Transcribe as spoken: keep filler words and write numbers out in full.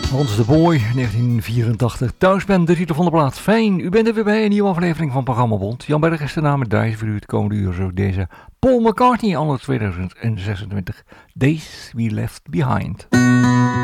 Hans de Boy, negentien vierentachtig. Thuis ben de titel van de plaat. Fijn, u bent er weer bij een nieuwe aflevering van Programma Bond. Jan Berg is de naam met Dijs voor u het komende uur. Zo deze Paul McCartney, anno tweeduizend zesentwintig. Days We Left Behind.